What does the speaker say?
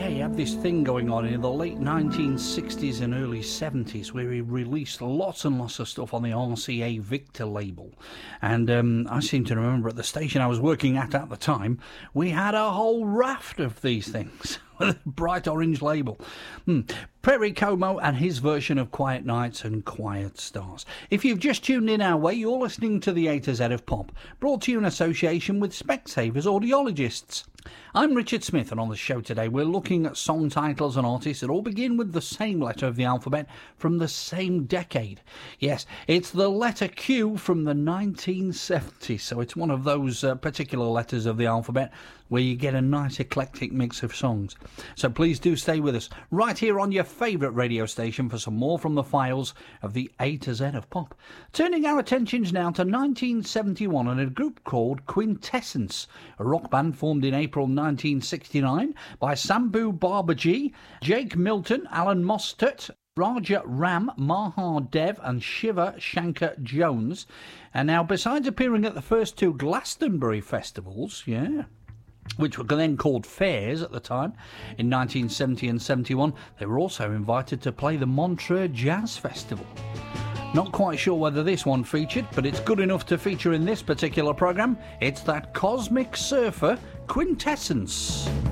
he had this thing going on in the late 1960s and early 70s where he released lots and lots of stuff on the RCA Victor label. And I seem to remember at the station I was working at the time, we had a whole raft of these things. Bright orange label. Perry Como and his version of Quiet Nights and Quiet Stars. If you've just tuned in our way, you're listening to the A to Z of Pop, brought to you in association with Specsavers Audiologists. I'm Richard Smith, and on the show today we're looking at song titles and artists that all begin with the same letter of the alphabet from the same decade. Yes, it's the letter Q from the 1970s, so it's one of those particular letters of the alphabet where you get a nice eclectic mix of songs. So please do stay with us right here on your favourite radio station for some more from the files of the A to Z of Pop. Turning our attentions now to 1971 and a group called Quintessence, a rock band formed in April 1969 by Sambhu Babaji, Jake Milton, Alan Mostert, Raja Ram, Mahar Dev and Shiva Shankar Jones. And now, besides appearing at the first two Glastonbury festivals, which were then called fairs at the time, in 1970 and 71, they were also invited to play the Montreux Jazz Festival. Not quite sure whether this one featured, but it's good enough to feature in this particular programme. It's that Cosmic Surfer, Quintessence.